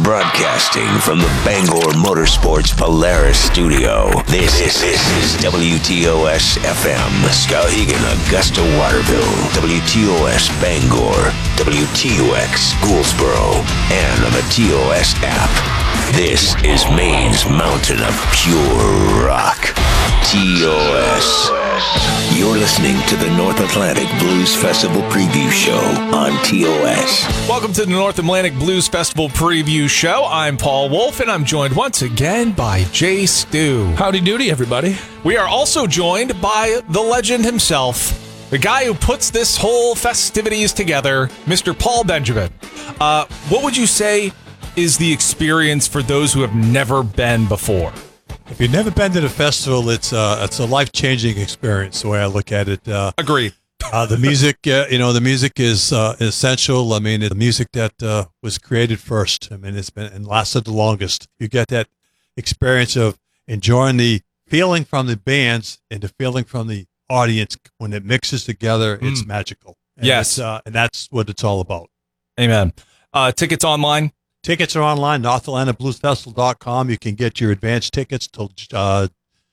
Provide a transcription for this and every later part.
Broadcasting from the Bangor Motorsports Polaris studio, this is WTOS FM, Skowhegan, Augusta, Waterville, WTOS Bangor, WTUX Gouldsboro, and on the TOS app. This is Maine's mountain of pure rock. TOS. You're listening to the North Atlantic Blues Festival Preview Show on TOS. Welcome to the North Atlantic Blues Festival Preview Show. I'm Paul Wolf, and I'm joined once again by Jay Stu. Howdy doody, everybody. We are also joined by the legend himself, the guy who puts this whole festivities together, Mr. Paul Benjamin. What would you say is the experience for those who have never been before? If you've never been to the festival, it's a life-changing experience, the way I look at it. Agreed. The music, the music is essential. I mean, the music that was created first. I mean, it's been and lasted the longest. You get that experience of enjoying the feeling from the bands and the feeling from the audience when it mixes together. It's magical. And yes, and that's what it's all about. Amen. Tickets online. Tickets are online, NorthAtlanticBluesFestival.com. You can get your advance tickets till July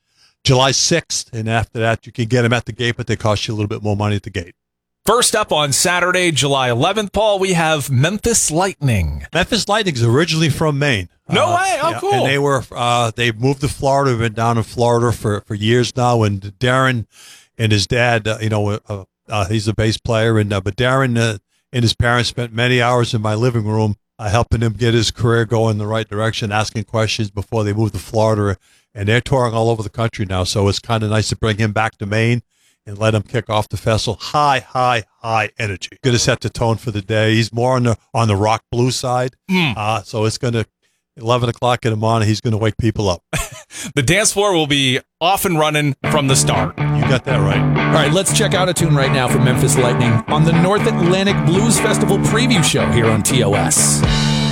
6th, and after that, you can get them at the gate, but they cost you a little bit more money at the gate. First up on Saturday, July 11th, Paul, we have Memphis Lightning. Memphis Lightning is originally from Maine. No way! Oh, yeah, cool. And they moved to Florida. They've been down in Florida for years now. And Darren and his dad, he's a bass player, but Darren and his parents spent many hours in my living room helping him get his career going in the right direction, asking questions before they moved to Florida. And they're touring all over the country now, so it's kind of nice to bring him back to Maine and let him kick off the festival. High energy. Going to set the tone for the day. He's more on the rock blues side, so it's going to 11 o'clock in the morning. He's going to wake people up. The dance floor will be off and running from the start. You got that right. All right, let's check out a tune right now from Memphis Lightning on the North Atlantic Blues Festival Preview Show here on TOS.